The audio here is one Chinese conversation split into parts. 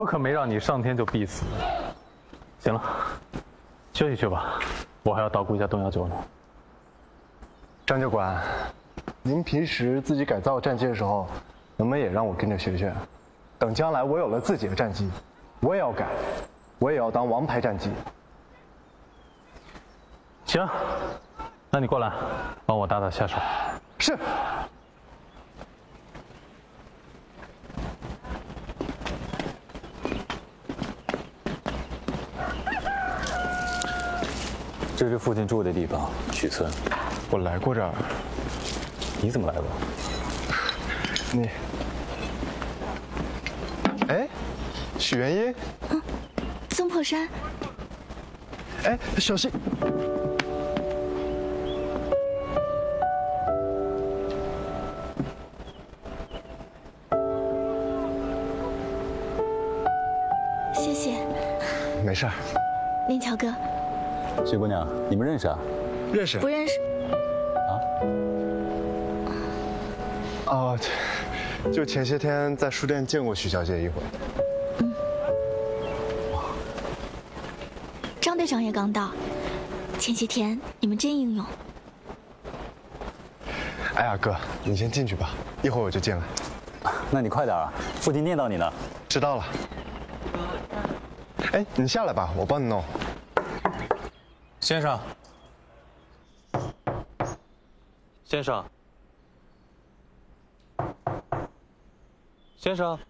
我可没让你上天就必死。行了，休息去吧，我还要捣鼓一下动摇酒呢。 张教官，您平时自己改造战机的时候，能不能也让我跟着学学？等将来我有了自己的战机，我也要改，我也要当王牌战机。 行，那你过来，帮我打打下手。 是。 这是父亲住的地方，许村。 我来过这儿。 你怎么来过？ 你，哎，许元英。 曾破山。 哎，小心！ 谢谢。 没事儿。 林乔哥。 许姑娘，你们认识啊？ 认识。 不认识。 哦，就前些天在书店见过许小姐一回。 张队长也刚到，前些天你们真英勇。 哎呀，哥，你先进去吧，一会儿我就进来。 那你快点啊，父亲念叨你呢。 知道了。哎，你下来吧，我帮你弄。 先生，先生，先生，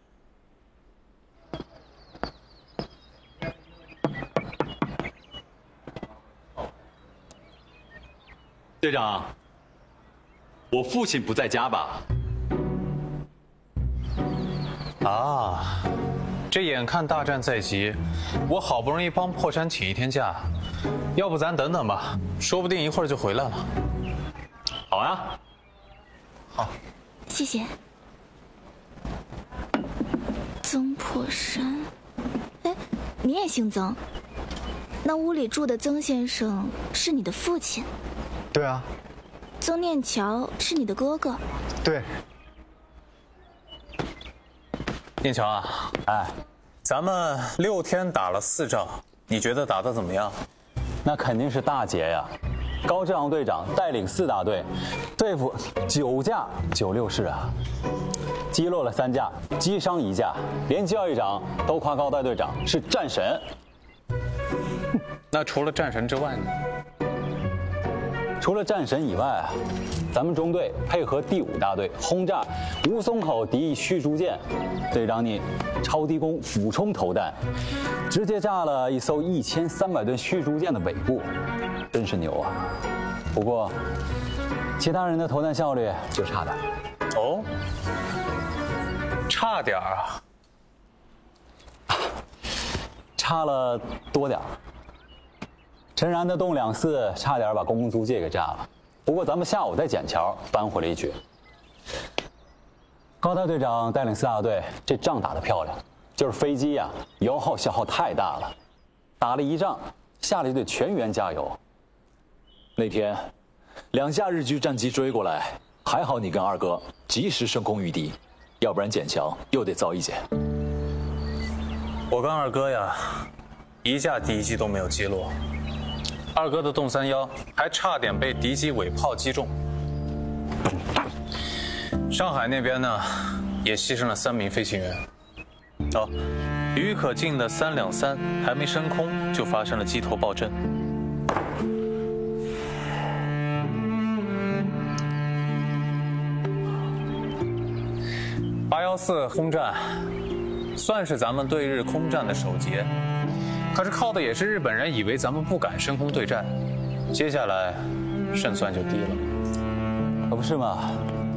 队长，我父亲不在家吧？ 啊，这眼看大战在即，我好不容易帮破山请一天假，要不咱等等吧，说不定一会儿就回来了。 好呀， 好， 谢谢。曾破山，哎，你也姓曾？那屋里住的曾先生是你的父亲？ 对啊。 曾念桥是你的哥哥？ 对。 念桥啊， 哎， 咱们6天打了4仗，你觉得打得怎么样？ 那肯定是大捷呀！高志昂队长带领4大队，对付9架96式啊，击落了3架，击伤1架，连教育长都夸高大队长是战神。 那除了战神之外呢？ 除了战神以外，咱们中队配合第5大队轰炸吴淞口敌意驱逐舰，队长你超低空俯冲投弹，直接炸了一艘1300吨驱逐舰的尾部，真是牛啊！不过，其他人的投弹效率就差点。 哦，差点啊？ 差了多点儿。陈然的洞24差点把公共租界给炸了，不过咱们下午在笕桥扳回了一局。高大队长带领4大队，这仗打得漂亮，就是飞机呀，油耗消耗太大了，打了1仗，下来就得全员加油。 那天2架日军战机追过来，还好你跟二哥及时升空御敌，要不然笕桥又得遭一劫。 我跟二哥呀，1架敌机都没有击落。二哥的洞31还差点被敌机尾炮击中。上海那边呢，也牺牲了3名飞行员。哦，余可敬的323还没升空，就发生了机头爆震。814轰战，算是咱们对日空战的首捷。可是靠的也是日本人以为咱们不敢升空对战，接下来胜算就低了。 可不是嘛？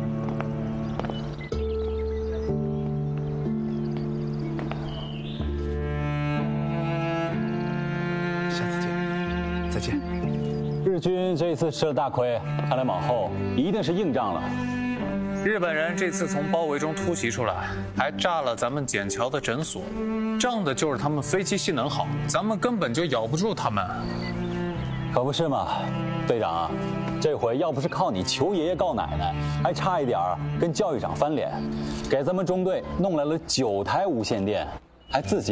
下次见，再见。 日军这一次吃了大亏，看来往后一定是硬仗了。 日本人这次从包围中突袭出来，还炸了咱们笕桥的诊所，仗的就是他们飞机性能好，咱们根本就咬不住他们。 可不是嘛，队长啊，这回要不是靠你求爷爷告奶奶，还差一点跟教育长翻脸，给咱们中队弄来了9台无线电， 还自己